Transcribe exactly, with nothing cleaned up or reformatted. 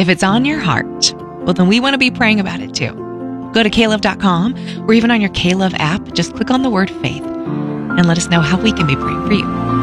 If it's on your heart, well, then we want to be praying about it too. Go to K Love dot com or even on your K Love app, just click on the word faith and let us know how we can be praying for you.